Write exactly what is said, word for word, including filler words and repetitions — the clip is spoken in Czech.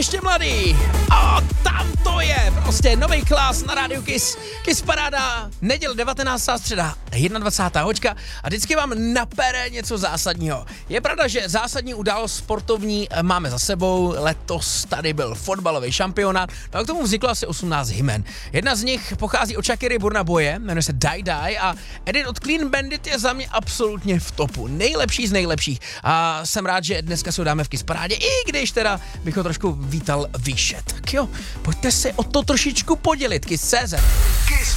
ještě mladý. O, tam to je, prostě nový Klas na rádiu Kiss. Kiss paráda, neděle devatenáctá středa, dvacátá první hoďka a vždycky vám napere něco zásadního. Je pravda, že zásadní událost sportovní máme za sebou, letos tady byl fotbalový šampionát, no a k tomu vzniklo asi osmnáct hymen. Jedna z nich pochází od Shakiry Burna Boye, jmenuje se Die Die a edit od Clean Bandit je za mě absolutně v topu, nejlepší z nejlepších a jsem rád, že dneska si ho dáme v Kiss parádě, i když teda bych ho trošku vítal výše. Tak jo, pojďte se o to trošičku podělit, Kiss tečka cé zet.